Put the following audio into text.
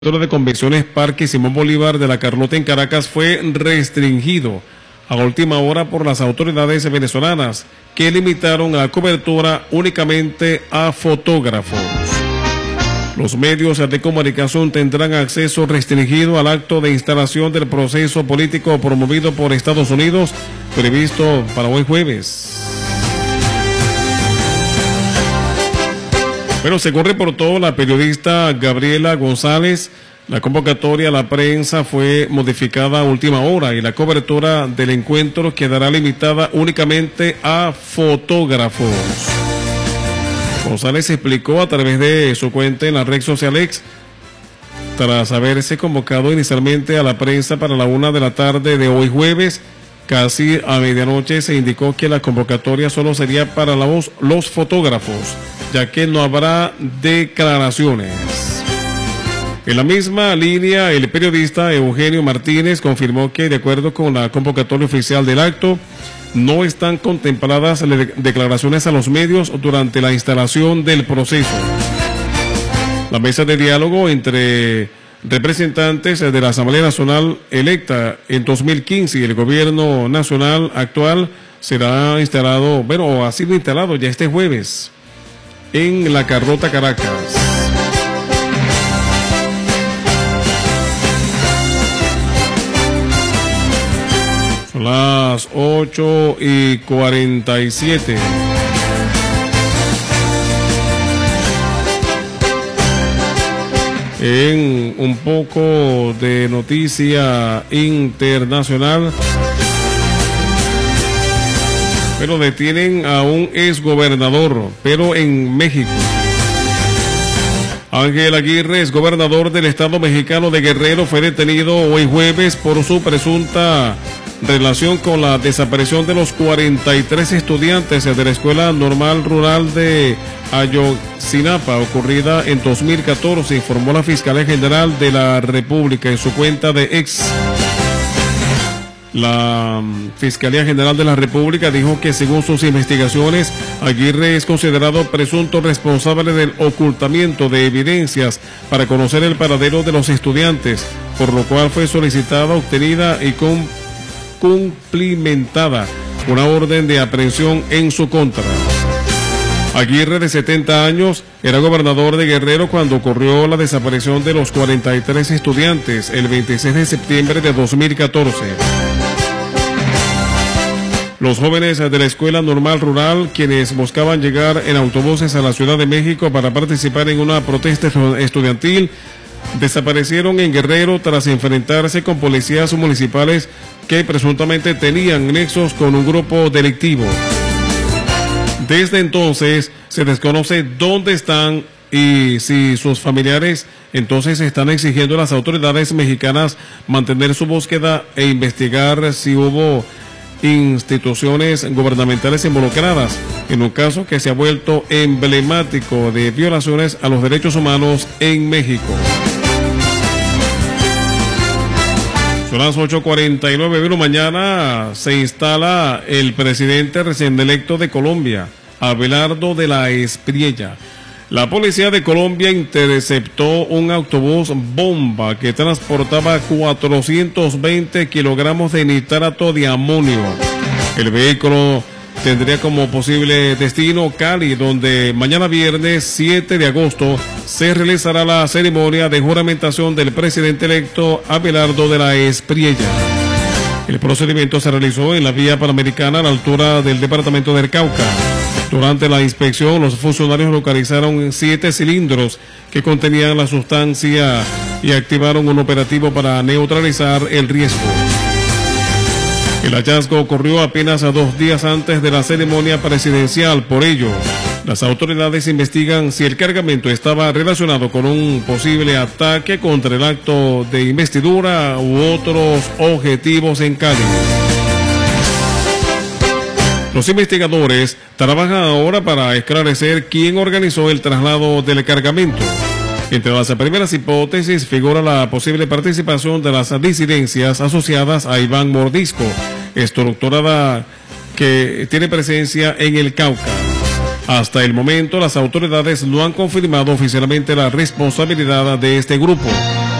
De convenciones Parque Simón Bolívar de la Carlota en Caracas fue restringido a última hora por las autoridades venezolanas, que limitaron la cobertura únicamente a fotógrafos. Los medios de comunicación tendrán acceso restringido al acto de instalación del proceso político promovido por Estados Unidos, previsto para hoy jueves. Bueno, según reportó la periodista Gabriela González, la convocatoria a la prensa fue modificada a última hora y la cobertura del encuentro quedará limitada únicamente a fotógrafos. González explicó a través de su cuenta en la red social X, tras haberse convocado inicialmente a la prensa para la 1 de la tarde de hoy jueves, casi a medianoche se indicó que la convocatoria solo sería para los fotógrafos, ya que no habrá declaraciones. En la misma línea, el periodista Eugenio Martínez confirmó que, de acuerdo con la convocatoria oficial del acto, no están contempladas declaraciones a los medios durante la instalación del proceso. La mesa de diálogo entre representantes de la Asamblea Nacional electa en 2015 y el gobierno nacional actual será instalado, bueno, ha sido instalado ya este jueves en la Carlota, Caracas. Son las 8:47. En un poco de noticia internacional, pero detienen a un exgobernador, pero en México. Ángel Aguirre, exgobernador del estado mexicano de Guerrero, fue detenido hoy jueves por su presunta relación con la desaparición de los 43 estudiantes de la Escuela Normal Rural de Ayotzinapa, ocurrida en 2014, informó la Fiscalía General de la República en su cuenta de X. La Fiscalía General de la República dijo que, según sus investigaciones, Aguirre es considerado presunto responsable del ocultamiento de evidencias para conocer el paradero de los estudiantes, por lo cual fue solicitada, obtenida y cumplimentada una orden de aprehensión en su contra. Aguirre, de 70 años, era gobernador de Guerrero cuando ocurrió la desaparición de los 43 estudiantes el 26 de septiembre de 2014. Los jóvenes de la Escuela Normal Rural, quienes buscaban llegar en autobuses a la Ciudad de México para participar en una protesta estudiantil, desaparecieron en Guerrero tras enfrentarse con policías municipales que presuntamente tenían nexos con un grupo delictivo. Desde entonces se desconoce dónde están y si sus familiares entonces están exigiendo a las autoridades mexicanas mantener su búsqueda e investigar si hubo instituciones gubernamentales involucradas en un caso que se ha vuelto emblemático de violaciones a los derechos humanos en México. Son las 8:49. Bueno, mañana se instala el presidente recién electo de Colombia, Abelardo de la Espriella. La policía de Colombia interceptó un autobús bomba que transportaba 420 kilogramos de nitrato de amonio. El vehículo tendría como posible destino Cali, donde mañana viernes 7 de agosto se realizará la ceremonia de juramentación del presidente electo Abelardo de la Espriella. El procedimiento se realizó en la vía panamericana a la altura del departamento del Cauca. Durante la inspección, los funcionarios localizaron 7 cilindros que contenían la sustancia y activaron un operativo para neutralizar el riesgo. El hallazgo ocurrió apenas 2 días antes de la ceremonia presidencial. Por ello, las autoridades investigan si el cargamento estaba relacionado con un posible ataque contra el acto de investidura u otros objetivos en Cali. Los investigadores trabajan ahora para esclarecer quién organizó el traslado del cargamento. Entre las primeras hipótesis figura la posible participación de las disidencias asociadas a Iván Mordisco, estructurada que tiene presencia en el Cauca. Hasta el momento, las autoridades no han confirmado oficialmente la responsabilidad de este grupo.